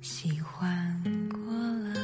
喜欢过了。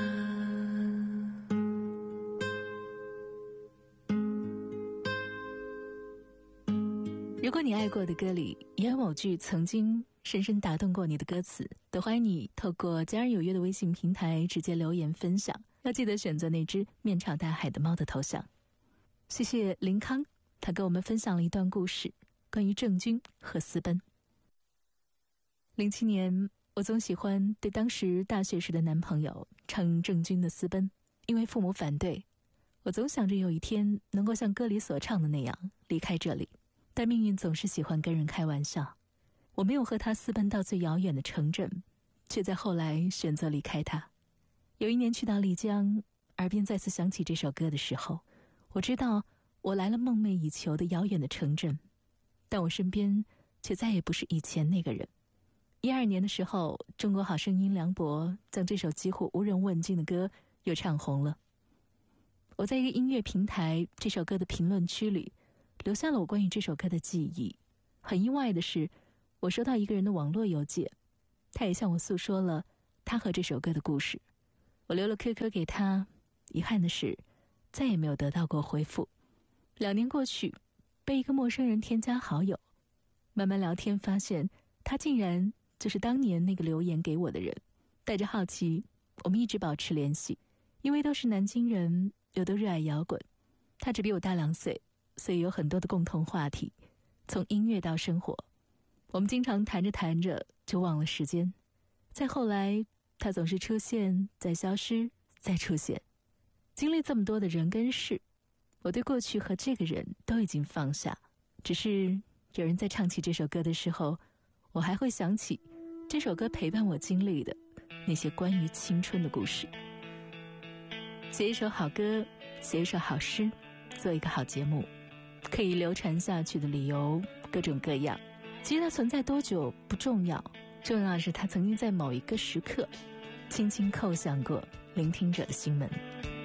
如果你爱过的歌里也有某句曾经深深打动过你的歌词，都欢迎你透过家人有约的微信平台直接留言分享，要记得选择那只面朝大海的猫的头像。谢谢林康，他跟我们分享了一段故事，关于郑钧和私奔。07年，我总喜欢对当时大学时的男朋友唱郑钧的《私奔》，因为父母反对，我总想着有一天能够像歌里所唱的那样离开这里，但命运总是喜欢跟人开玩笑。我没有和他私奔到最遥远的城镇，却在后来选择离开他。有一年去到丽江，耳边再次响起这首歌的时候，我知道我来了梦寐以求的遥远的城镇，但我身边却再也不是以前那个人。12年的时候，中国好声音梁博将这首几乎无人问津的歌又唱红了。我在一个音乐平台这首歌的评论区里留下了我关于这首歌的记忆。很意外的是，我收到一个人的网络邮件，他也向我诉说了他和这首歌的故事。我留了 QQ 给他，遗憾的是再也没有得到过回复。2年过去，被一个陌生人添加好友，慢慢聊天发现他竟然就是当年那个留言给我的人。带着好奇，我们一直保持联系，因为都是南京人，又都热爱摇滚。他只比我大2岁，所以有很多的共同话题，从音乐到生活。我们经常谈着谈着就忘了时间，再后来他总是出现再消失再出现。经历这么多的人跟事，我对过去和这个人都已经放下，只是有人在唱起这首歌的时候，我还会想起这首歌陪伴我经历的那些关于青春的故事。写一首好歌，写一首好诗，做一个好节目，可以流传下去的理由各种各样。其实它存在多久不重要，重要的是它曾经在某一个时刻轻轻叩响过聆听者的心门。